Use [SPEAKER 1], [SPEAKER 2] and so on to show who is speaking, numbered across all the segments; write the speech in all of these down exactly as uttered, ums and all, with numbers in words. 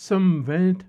[SPEAKER 1] Zum Welt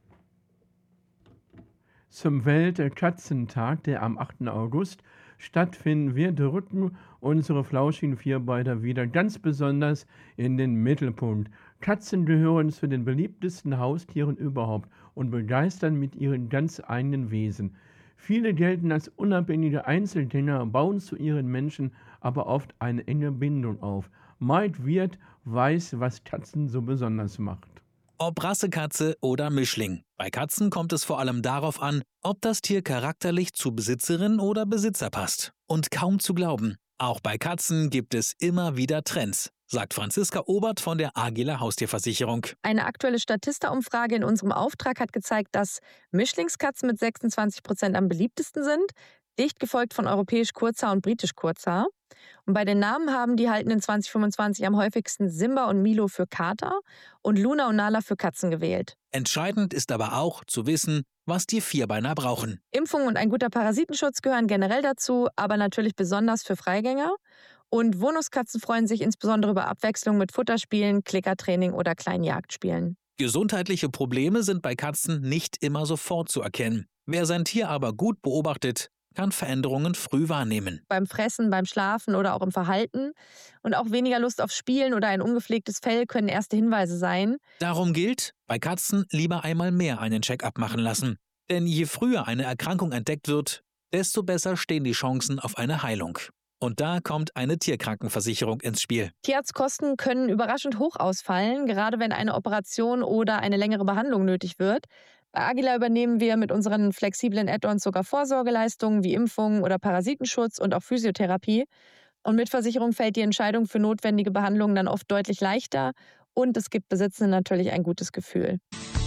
[SPEAKER 1] zum Weltkatzentag, der am achten August stattfinden wird, rücken unsere flauschigen Vierbeiner wieder ganz besonders in den Mittelpunkt. Katzen gehören zu den beliebtesten Haustieren überhaupt und begeistern mit ihrem ganz eigenen Wesen. Viele gelten als unabhängige Einzelgänger, bauen zu ihren Menschen aber oft eine enge Bindung auf. Mike Wirth weiß, was Katzen so besonders macht.
[SPEAKER 2] Ob Rassekatze oder Mischling. Bei Katzen kommt es vor allem darauf an, ob das Tier charakterlich zu Besitzerin oder Besitzer passt. Und kaum zu glauben, auch bei Katzen gibt es immer wieder Trends, sagt Franziska Obert von der Agila Haustierversicherung.
[SPEAKER 3] Eine aktuelle Statista-Umfrage in unserem Auftrag hat gezeigt, dass Mischlingskatzen mit sechsundzwanzig Prozent am beliebtesten sind, dicht gefolgt von europäisch Kurzhaar und britisch Kurzhaar. Und bei den Namen haben die Haltenden zwanzig fünfundzwanzig am häufigsten Simba und Milo für Kater und Luna und Nala für Katzen gewählt.
[SPEAKER 2] Entscheidend ist aber auch zu wissen, was die Vierbeiner brauchen.
[SPEAKER 3] Impfungen und ein guter Parasitenschutz gehören generell dazu, aber natürlich besonders für Freigänger. Und Wohnungskatzen freuen sich insbesondere über Abwechslung mit Futterspielen, Klickertraining oder kleinen Jagdspielen.
[SPEAKER 2] Gesundheitliche Probleme sind bei Katzen nicht immer sofort zu erkennen. Wer sein Tier aber gut beobachtet, kann Veränderungen früh wahrnehmen.
[SPEAKER 3] Beim Fressen, beim Schlafen oder auch im Verhalten. Und auch weniger Lust auf Spielen oder ein ungepflegtes Fell können erste Hinweise sein.
[SPEAKER 2] Darum gilt, bei Katzen lieber einmal mehr einen Check-up machen lassen. Denn je früher eine Erkrankung entdeckt wird, desto besser stehen die Chancen auf eine Heilung. Und da kommt eine Tierkrankenversicherung ins Spiel.
[SPEAKER 3] Tierarztkosten können überraschend hoch ausfallen, gerade wenn eine Operation oder eine längere Behandlung nötig wird. Bei Agila übernehmen wir mit unseren flexiblen Add-ons sogar Vorsorgeleistungen wie Impfungen oder Parasitenschutz und auch Physiotherapie. Und mit Versicherung fällt die Entscheidung für notwendige Behandlungen dann oft deutlich leichter und es gibt Besitzenden natürlich ein gutes Gefühl.